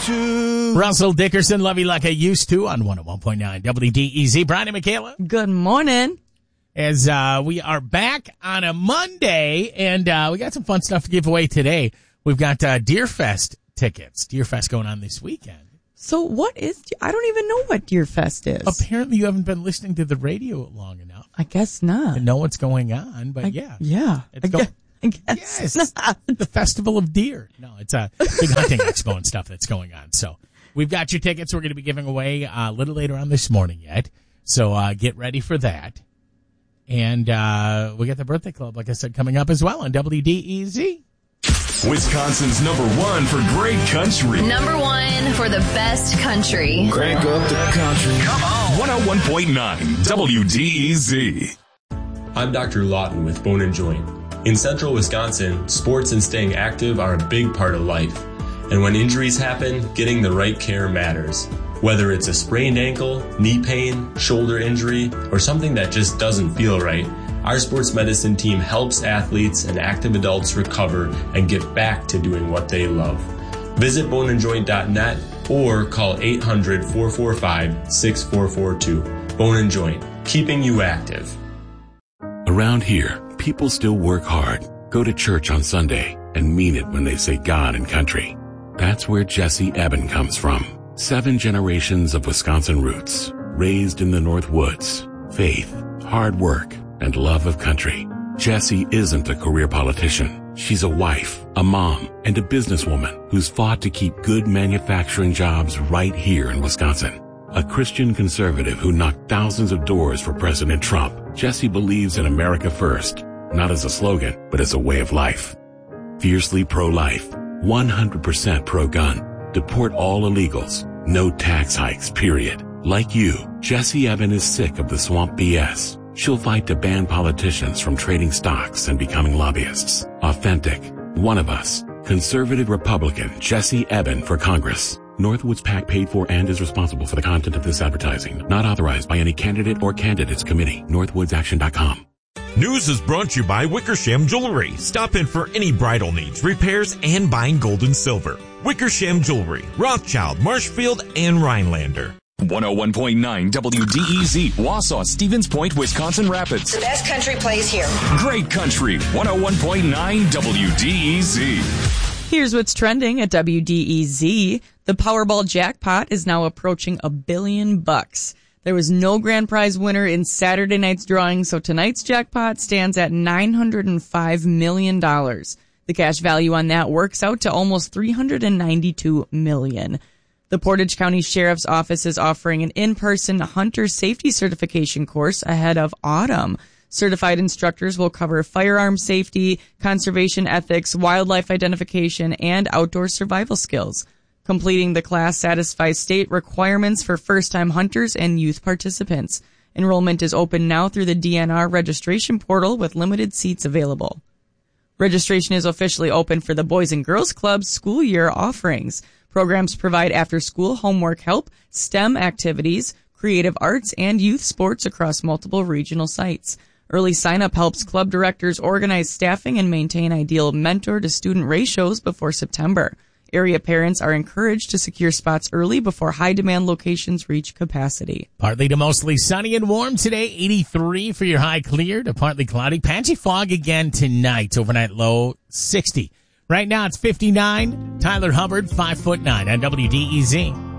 to. Russell Dickerson, Love You Like I Used To on 101.9 WDEZ. Brian and Michaela. Good morning. As we are back on a Monday, and we got some fun stuff to give away today. We've got Deerfest tickets. Deerfest going on this weekend. So what is, I don't even know what Deerfest is. Apparently you haven't been listening to the radio long enough I guess not. to know what's going on, but Yeah. I guess not. the Festival of Deer. No, it's a big hunting expo and stuff that's going on. So we've got your tickets we're going to be giving away a little later on this morning yet. So get ready for that. And we got the birthday club, like I said, coming up as well on WDEZ. Wisconsin's #1 for great country. #1 for the best country. Crank up the country. Come on. 101.9 WDEZ. I'm Dr. Lawton with Bone and Joint. In central Wisconsin, sports and staying active are a big part of life. And when injuries happen, getting the right care matters. Whether it's a sprained ankle, knee pain, shoulder injury, or something that just doesn't feel right, our sports medicine team helps athletes and active adults recover and get back to doing what they love. Visit boneandjoint.net or call 800-445-6442. Bone and Joint, keeping you active. Around here, people still work hard, go to church on Sunday, and mean it when they say God and country. That's where Jesse Eben comes from. 7 generations of Wisconsin roots, raised in the North Woods, faith, hard work, and love of country. Jessie isn't a career politician. She's a wife, a mom, and a businesswoman who's fought to keep good manufacturing jobs right here in Wisconsin. A Christian conservative who knocked thousands of doors for President Trump, Jessie believes in America first, not as a slogan, but as a way of life. Fiercely pro-life, 100% pro-gun, deport all illegals, no tax hikes, period. Like you, Jessie Eben is sick of the swamp BS. She'll fight to ban politicians from trading stocks and becoming lobbyists. Authentic, one of us, conservative Republican Jessie Eben for Congress. Northwoods PAC paid for and is responsible for the content of this advertising. Not authorized by any candidate or candidates committee. NorthwoodsAction.com. News is brought to you by Wickersham Jewelry. Stop in for any bridal needs, repairs, and buying gold and silver. Wickersham Jewelry, Rothschild, Marshfield, and Rhinelander. 101.9 WDEZ, Wausau, Stevens Point, Wisconsin Rapids. The best country plays here. Great country, 101.9 WDEZ. Here's what's trending at WDEZ. The Powerball jackpot is now approaching $1 billion. There was no grand prize winner in Saturday night's drawing, so tonight's jackpot stands at $905 million. The cash value on that works out to almost $392 million. The Portage County Sheriff's Office is offering an in-person hunter safety certification course ahead of autumn. Certified instructors will cover firearm safety, conservation ethics, wildlife identification, and outdoor survival skills. Completing the class satisfies state requirements for first-time hunters and youth participants. Enrollment is open now through the DNR registration portal with limited seats available. Registration is officially open for the Boys and Girls Club's school year offerings. Programs provide after-school homework help, STEM activities, creative arts, and youth sports across multiple regional sites. Early sign-up helps club directors organize staffing and maintain ideal mentor-to-student ratios before September. Area parents are encouraged to secure spots early before high-demand locations reach capacity. Partly to mostly sunny and warm today. 83 for your high, clear to partly cloudy. Patchy fog again tonight. Overnight low 60. Right now it's 59. Tyler Hubbard, 5'9" on WDEZ.